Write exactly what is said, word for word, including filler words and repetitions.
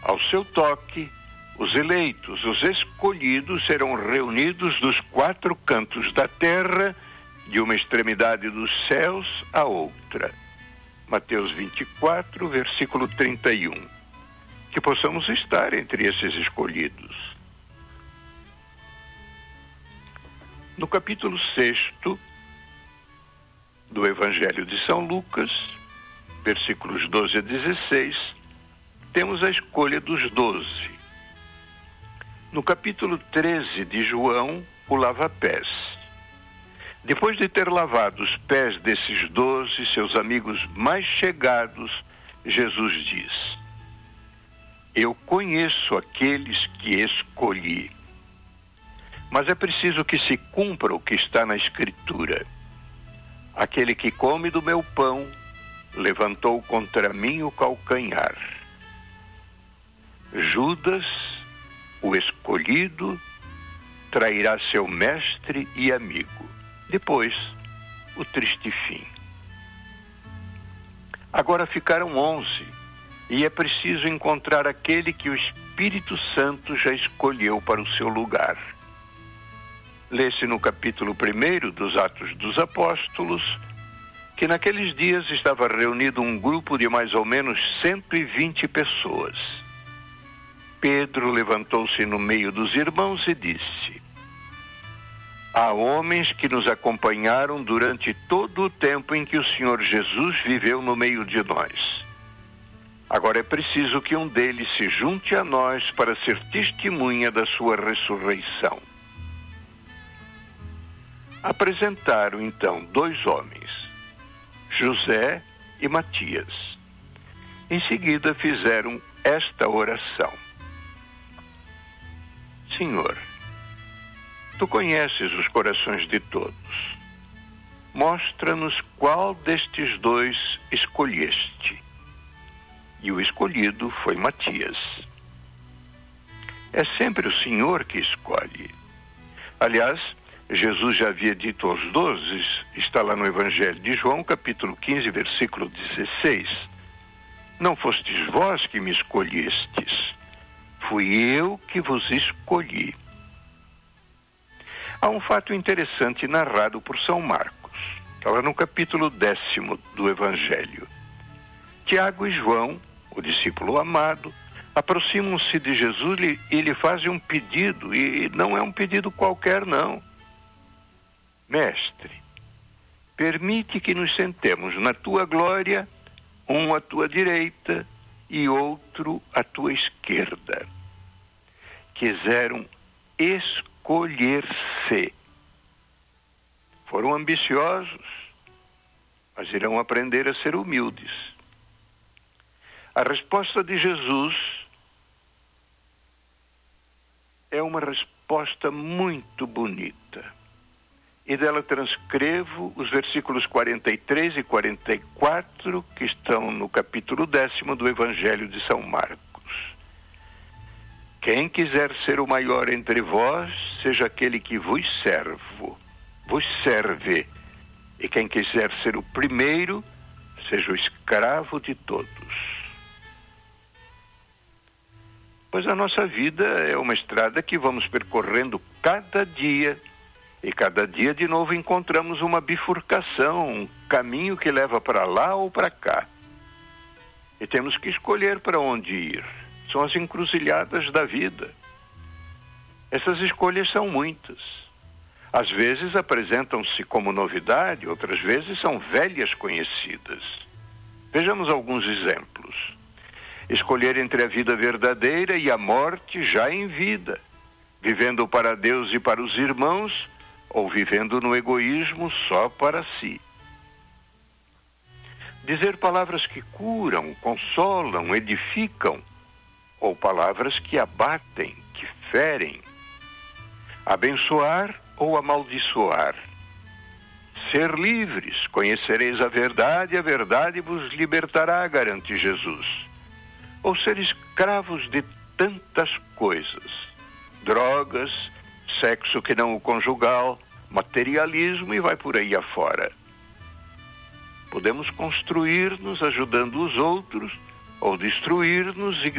Ao seu toque, os eleitos, os escolhidos, serão reunidos dos quatro cantos da terra, de uma extremidade dos céus à outra. Mateus vinte e quatro, versículo trinta e um. Que possamos estar entre esses escolhidos. No capítulo sexto do Evangelho de São Lucas, versículos doze a dezesseis, temos a escolha dos doze. No capítulo treze de João, o lava-pés. Depois de ter lavado os pés desses doze, seus amigos mais chegados, Jesus diz: eu conheço aqueles que escolhi, mas é preciso que se cumpra o que está na Escritura. Aquele que come do meu pão levantou contra mim o calcanhar. Judas, o escolhido, trairá seu mestre e amigo. Depois, o triste fim. Agora ficaram onze, e é preciso encontrar aquele que o Espírito Santo já escolheu para o seu lugar. Lê-se no capítulo primeiro dos Atos dos Apóstolos que naqueles dias estava reunido um grupo de mais ou menos cento e vinte pessoas. Pedro levantou-se no meio dos irmãos e disse: há homens que nos acompanharam durante todo o tempo em que o Senhor Jesus viveu no meio de nós. Agora é preciso que um deles se junte a nós para ser testemunha da sua ressurreição. Apresentaram então dois homens, José e Matias. Em seguida fizeram esta oração: Senhor, tu conheces os corações de todos. Mostra-nos qual destes dois escolheste. E o escolhido foi Matias. É sempre o Senhor que escolhe. Aliás, Jesus já havia dito aos doze, está lá no Evangelho de João, capítulo quinze, versículo dezesseis: não fostes vós que me escolhestes, fui eu que vos escolhi. Há um fato interessante narrado por São Marcos, está lá no capítulo décimo do Evangelho. Tiago e João, o discípulo amado, aproximam-se de Jesus e lhe fazem um pedido, e não é um pedido qualquer, não. Mestre, permite que nos sentemos na tua glória, um à tua direita e outro à tua esquerda. Quiseram escolher-se. Foram ambiciosos, mas irão aprender a ser humildes. A resposta de Jesus é uma resposta muito bonita. E dela transcrevo os versículos quarenta e três e quarenta e quatro que estão no capítulo décimo do Evangelho de São Marcos. Quem quiser ser o maior entre vós, seja aquele que vos servo, vos serve. E quem quiser ser o primeiro, seja o escravo de todos. Pois a nossa vida é uma estrada que vamos percorrendo cada dia, e cada dia de novo encontramos uma bifurcação, um caminho que leva para lá ou para cá. E temos que escolher para onde ir. São as encruzilhadas da vida. Essas escolhas são muitas. Às vezes apresentam-se como novidade, outras vezes são velhas conhecidas. Vejamos alguns exemplos. Escolher entre a vida verdadeira e a morte já em vida, vivendo para Deus e para os irmãos, ou vivendo no egoísmo só para si. Dizer palavras que curam, consolam, edificam, ou palavras que abatem, que ferem. Abençoar ou amaldiçoar. Ser livres, conhecereis a verdade, e a verdade vos libertará, garante Jesus. Ou ser escravos de tantas coisas, drogas, sexo que não o conjugal, materialismo e vai por aí afora. Podemos construir-nos ajudando os outros ou destruir-nos